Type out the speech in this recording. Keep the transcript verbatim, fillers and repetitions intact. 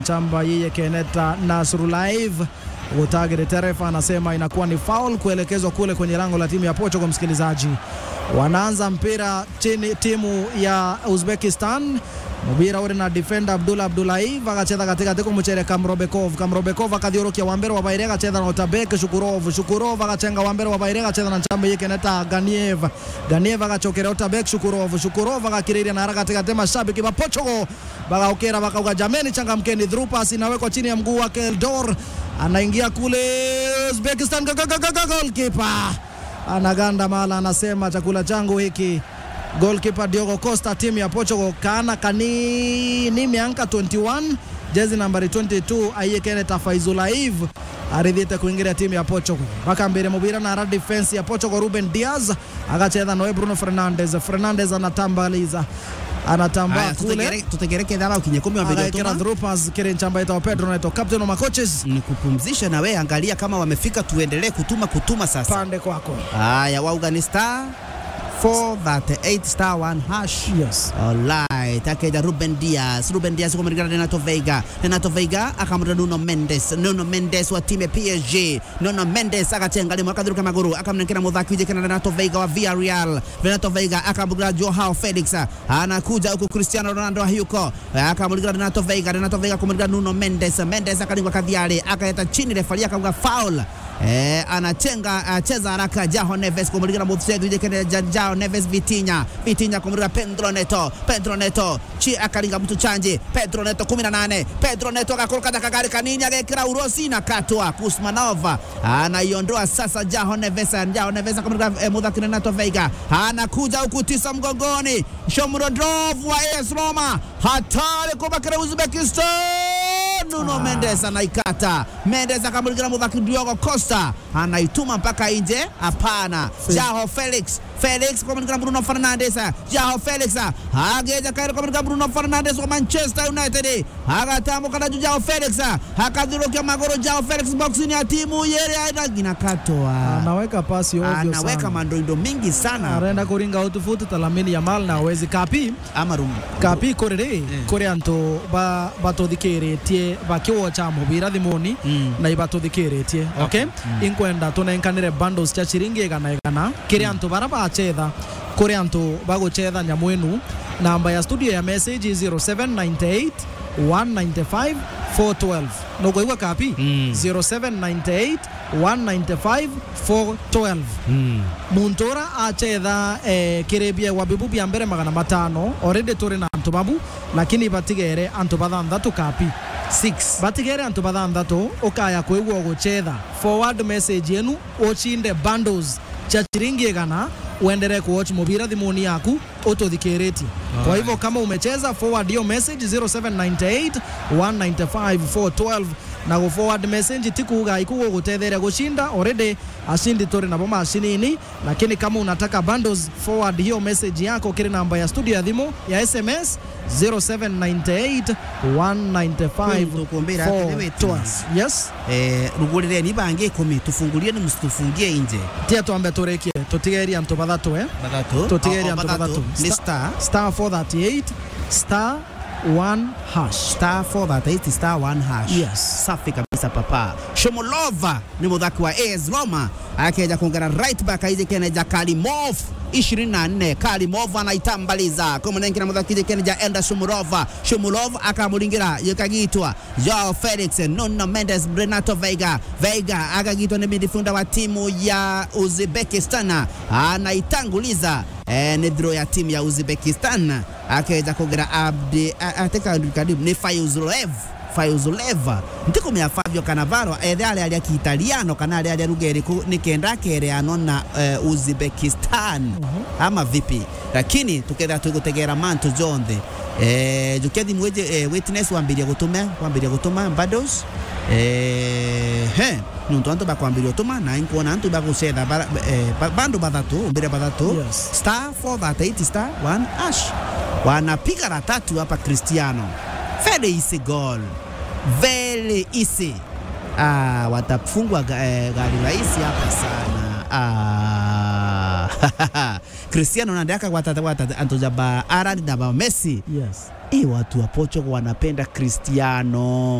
chamba yeye Keneta Nasru live. Utagere Terefa anasema inakuwa ni foul kuelekezwa kule kwenye lango la timu ya Portugal. Msikilizaji, wanaanza mpira chini timu ya Uzbekistan. Mubira ule na defender Abdullah Abdullahi akacheza katika teko mchere Kamrobekov Kamrobekov akadhiorokia wambere wa Bairega cheza na Otabek Shukurov Shukurov akachenga wambere wa Bairega cheza na chamba yake Keneta Ganiev Ganiev akachokera Otabek Shukurov Shukurov akakiriria na haraka katika tema shabiki wa Portugal bagaokera bakauga jameni changamkeni. Drupas inawekwa chini ya mguu wake Eldor anaingia kule Uzbekistan goalkeeper anaganda mala anasema chakula changu hiki. Goalkeeper Diogo Costa timu ya Portugal kana kani ni miaka twenty-one jezi nambari twenty-two ayekene Tafaizulaiv aridhite kuingilia timu ya Portugal. Baka mbele mubira na ra defense ya Portugal Ruben Diaz akacheza na Bruno Fernandes Fernandes anatambaliza anatamba Aya, kule tutegereke dala ukinyekumi wa mbele tuma Drupas kile chamba ita Pedro Neto captain wa coaches ni kupumzisha na wewe angalia kama wamefika tuendelee kutuma kutuma sasa pande kwako. Haya wa Afghanistan four thirty-eight star one hash. Yes. Alright. Akeja Ruben Diaz. Ruben Diaz kumrigana Renato Veiga. Renato Veiga akamrida Nuno Mendes. Nuno Mendes wa timu P S G. Nuno Mendes akatenga limu akadhiruka maguru. Akamnekena mudhaki uje kena Renato Veiga wa Villarreal. Renato Veiga akamrigana Joao Felix. Anakuja huko Cristiano Ronaldo hayuko. Akamrigana Renato Veiga. Renato Veiga kumrigana Nuno Mendes. Mendes akalingwa kadhiale. Akaleta chini refari akamga foul. Eh, anatenga acheza haraka Joao Neves kumrigana mudhaki uje kena Joao Neves Vitinha Vitinha kumrigana Pedro Neto Pedro Neto chi akalinga mtu chanje Pedro Neto kumi na nane Pedro Neto akakoroka kagari kanini agekira urosi na katwa Kusmanova anaiondoa sasa Joao Neves Joao Neves akamrigana eh, mudhaki Renato Veiga anakuja huku tisa mgongoni Shomurodov wa A S Roma hatari kubakira Uzbekistan. Nuno ah. Mendes anaikata Mendes akamrigana mudhaki Diogo Costa anaituma mpaka nje hapana. Joao Felix Felix kumrigana Bruno Fernandes Joao Felix hageja kairo kumrigana Bruno Fernandes wa Manchester United akatambuka na Joao Felix akadhirokia magoro Joao Felix boxini ya timu yele aina ginakatoa anaweka pasi ovyo sana anaweka mandoindo mingi sana anaenda kuringa utufutu talamini ya mal na hawezi kapi amarum kapi korere eh. Koreanto ba batodhikeretie bakiwa cha mubira thimoni mm. na ibatodhikeretie okay, okay. Mm. Inkwenda tunenkanire bundles cha chiringi egana egana Koreanto mm. baraba achetha Koreanto bago chetha nyamwenu. Namba ya studio ya message zero seven nine eight one nine five four one two nogo iwa kapi mm. zero seven nine eight one nine five four one two mm. Muntora achetha eh, kirebia wabibu bia mbere magana matano already tore na antobabu lakini batigere antobadhandatu kapi six batigere antobadhandatu okaya kwegwo guchetha forward message yenu ochinde bundles cha chiringi egana uendelee kuwatch mubira thimuni yaku utothikereti. Kwa hivyo kama umecheza forward hiyo message zero seven nine eight one nine five four one two na go forward message tikuga ikugo gutethera gushinda already ashindi tore na boma ashinini, lakini kama unataka bundles forward hiyo message yako kile namba ya studio ya dhimo ya S M S zero seven nine eight one nine five four one two. Yes. Eh rugurire ni bange kumi tufungulie ni msitufungie nje. Tia tuambe turekie totigeri anto badatu eh badatu totigeri anto badatu ni star star four thirty-eight star one hash star four thirty-eight star one hash. Yes. Safi kabisa papa. Shomolova ni mudhaki wa A S Roma akaja kuungana right back hizi Keneja Kalimov ishirini na nne Kalimov anaitambaliza kama nengina mudhaki Keneja Enda Shumurova Shumurova akamulingira yakagitwa Joao Felix Nuno Mendes Renato Veiga Veiga akagitwa ni midfielder wa timu ya Uzbekistan anaitanguliza eh, ni draw ya timu ya Uzbekistan akaja kugira Abdi ateka karibu ni Fayuzlev Fayuzleva ndiko mya Fabio Cannavaro edale ali Kiitaliano kanali ali rugeri nikenda kereano na uh, Uzbekistan uh -huh. ama vipi, lakini tukenda tugutegera manto jonde eh jukedi mweje eh, witness wambiria gutuma wambiria gutuma bundles eh he nuntu antu bakwambiria gutuma na inkuona antu baguseda eh, bando badatu mbere badatu yes. star four thirty-eight star one hash wanapiga la tatu hapa Cristiano. Very easy goal. Very easy. Ah, watafungwa eh, gari rahisi hapa sana. Ah. Cristiano anataka watata watata antojaba Arani na Messi. Yes. eh, watu wa Portugal wanapenda Cristiano.